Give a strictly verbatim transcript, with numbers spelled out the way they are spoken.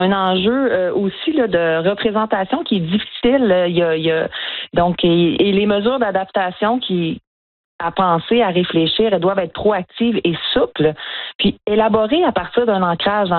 un enjeu euh, aussi là, de représentation qui est difficile. Il y a, il y a, donc, et, et les mesures d'adaptation qui à penser, à réfléchir, elles doivent être proactives et souples, puis élaborées à partir d'un ancrage dans